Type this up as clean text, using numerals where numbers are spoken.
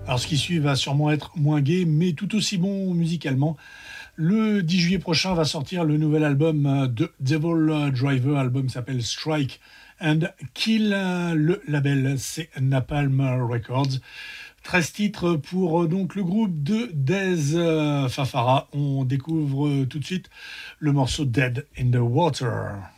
Alors ce qui suit va sûrement être moins gai, mais tout aussi bon musicalement. Le 10 juillet prochain va sortir le nouvel album de Devil Driver. L'album s'appelle Strike and Kill. Le label, c'est Napalm Records. 13 titres pour donc le groupe de Dez Fafara. On découvre tout de suite le morceau Dead in the Water.